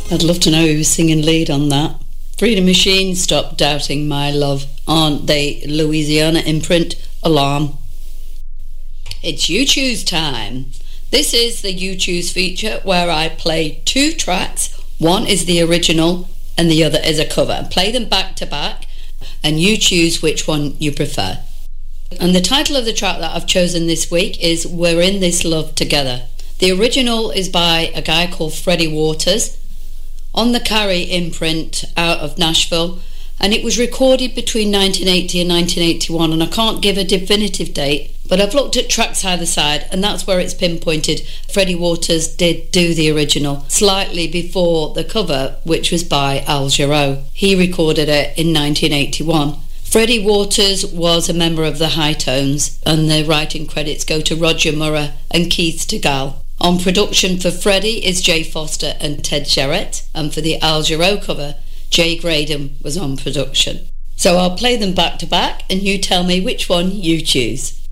I'd love to know who was singing lead on that. Freedom Machine, Stop Doubting My Love, on the Louisiana imprint Alarm. It's You Choose time. This is the You Choose feature where I play two tracks. One is the original and the other is a cover. Play them back to back and you choose which one you prefer. And the title of the track that I've chosen this week is We're in This Love Together. The original is by a guy called Freddie Waters on the Carrie imprint out of Nashville, and it was recorded between 1980 and 1981, and I can't give a definitive date, but I've looked at tracks either side and that's where it's pinpointed. Freddie Waters did do the original slightly before the cover, which was by Al Jarreau. He recorded it in 1981. Freddie Waters was a member of the High Tones, and the writing credits go to Roger Murrah and Keith Stegall. On production for Freddie is Jay Foster and Ted Sherritt, and for the Al Jarreau cover, Jay Graydon was on production. So I'll play them back to back and you tell me which one you choose.